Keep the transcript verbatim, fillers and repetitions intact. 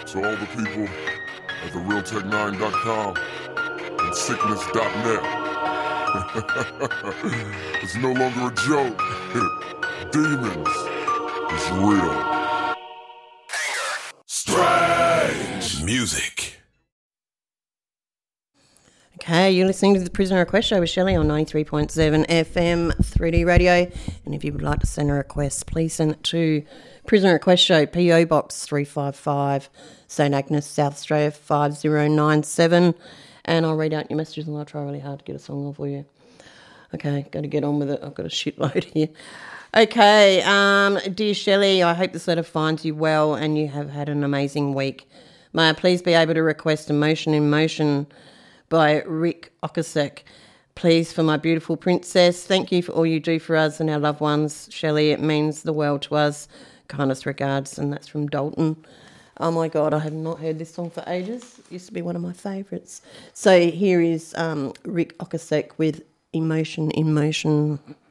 To all the people at the real tech nine dot com and sickness dot net. It's no longer a joke. Demons is real. Strange music. Okay, you're listening to the Prisoner Request Show with Shelley on ninety-three point seven F M three D Radio. And if you would like to send a request, please send it to Prisoner Request Show, P O Box three five five, Saint Agnes, South Australia five zero nine seven. And I'll read out your messages and I'll try really hard to get a song on for you. Okay, got to get on with it. I've got a shitload here. Okay, um, dear Shelley, I hope this letter finds you well and you have had an amazing week. May I please be able to request Emotion in Motion by Rick Ocasek. Please, for my beautiful princess, thank you for all you do for us and our loved ones. Shelley, it means the world to us. Kindest regards, and that's from Dalton. Oh my God, I have not heard this song for ages. It used to be one of my favourites. So here is um, Rick Ocasek with Emotion in Motion.